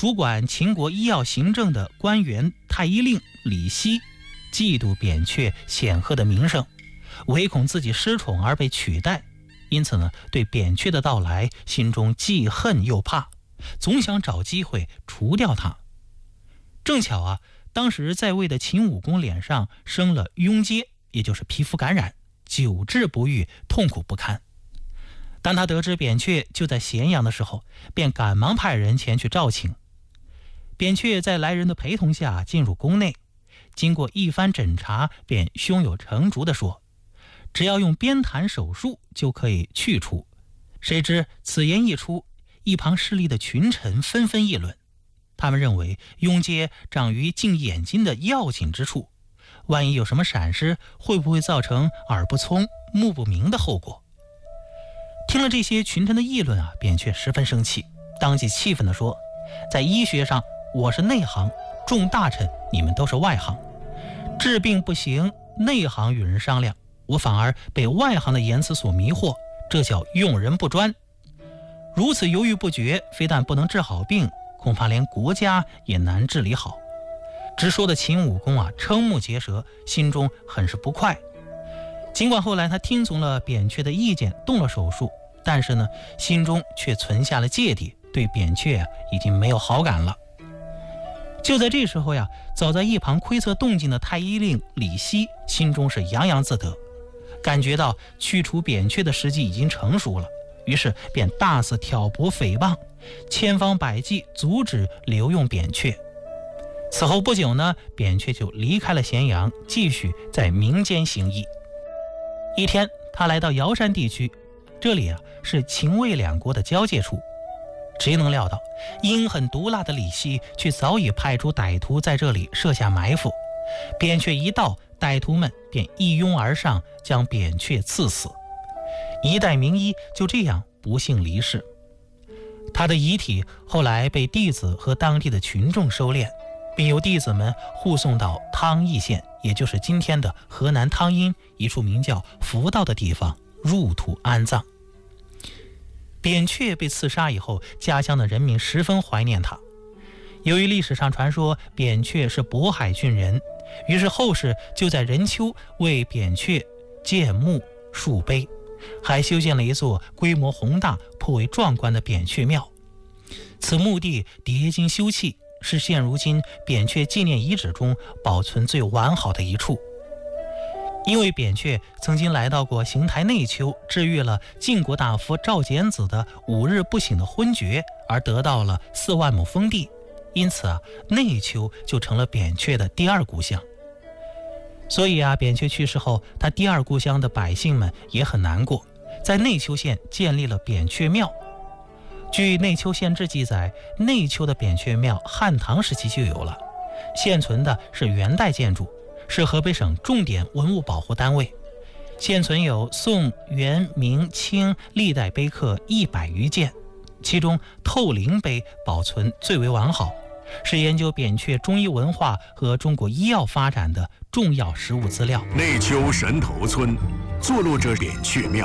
主管秦国医药行政的官员太医令李希嫉妒扁鹊显赫的名声，唯恐自己失宠而被取代，因此呢，对扁鹊的到来心中既恨又怕，总想找机会除掉他。正巧啊，当时在位的秦武公脸上生了痈疖，也就是皮肤感染，久治不愈，痛苦不堪。当他得知扁鹊就在咸阳的时候，便赶忙派人前去召请。扁鹊在来人的陪同下进入宫内，经过一番诊查，便胸有成竹地说，只要用鞭弹手术就可以去除。谁知此言一出，一旁势力的群臣纷纷议论，他们认为痈疖长于近眼睛的要紧之处，万一有什么闪失，会不会造成耳不聪目不明的后果？听了这些群臣的议论啊，扁鹊十分生气，当即气愤地说，在医学上我是内行，众大臣你们都是外行，治病不行，内行与人商量，我反而被外行的言辞所迷惑，这叫用人不专。如此犹豫不决，非但不能治好病，恐怕连国家也难治理好。直说的秦武公啊，瞠目结舌，心中很是不快。尽管后来他听从了扁鹊的意见，动了手术，但是呢，心中却存下了芥蒂，对扁鹊啊已经没有好感了。就在这时候呀，早在一旁窥测动静的太医令李希心中是洋洋自得，感觉到去除扁鹊的时机已经成熟了，于是便大肆挑拨诽谤，千方百计阻止留用扁鹊。此后不久呢，扁鹊就离开了咸阳，继续在民间行医。一天，他来到瑶山地区，这里啊是秦魏两国的交界处。谁能料到，阴狠毒辣的李希却早已派出歹徒在这里设下埋伏。扁鹊一到，歹徒们便一拥而上，将扁鹊刺死。一代名医就这样不幸离世。他的遗体后来被弟子和当地的群众收敛，并由弟子们护送到汤邑县，也就是今天的河南汤阴一处名叫福道的地方入土安葬。扁鹊被刺杀以后，家乡的人民十分怀念他。由于历史上传说扁鹊是渤海郡人，于是后世就在任丘为扁鹊建墓树碑，还修建了一座规模宏大颇为壮观的扁鹊庙。此墓地叠金修砌，是现如今扁鹊纪念遗址中保存最完好的一处。因为扁鹊曾经来到过邢台内丘，治愈了晋国大夫赵简子的5日不醒的昏厥，而得到了4万亩封地，因此啊，内丘就成了扁鹊的第二故乡。所以啊，扁鹊去世后，他第二故乡的百姓们也很难过，在内丘县建立了扁鹊庙。据《内丘县志》记载，内丘的扁鹊庙汉唐时期就有了，现存的是元代建筑，是河北省重点文物保护单位。现存有宋、元、明、清历代碑刻100余件，其中透灵碑保存最为完好，是研究扁鹊中医文化和中国医药发展的重要实物资料。 内丘神头村坐落着扁鹊庙，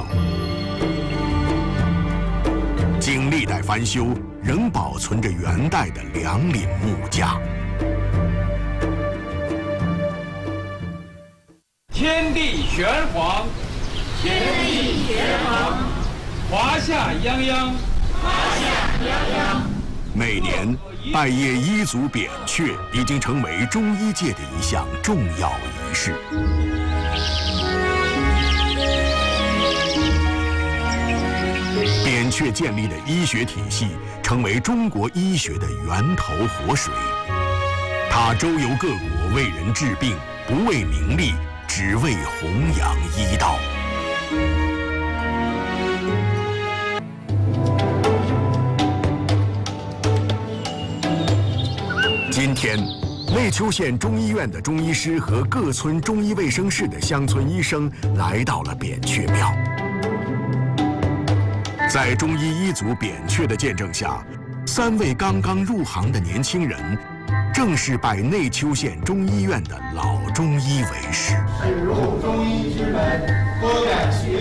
经历代翻修，仍保存着元代的2檩木架。 天地玄黄， 天地玄黄， 华夏泱泱， 华夏泱泱。 每年拜谒医祖扁鹊已经成为中医界的一项重要仪式。扁鹊建立的医学体系成为中国医学的源头活水。他周游各国，为人治病，不为名利，只为弘扬医道。今天，内丘县中医院的中医师和各村中医卫生室的乡村医生来到了扁鹊庙。在中医医祖扁鹊的见证下，3位刚刚入行的年轻人正式拜内丘县中医院的老中医为师。 入中医之门，多感学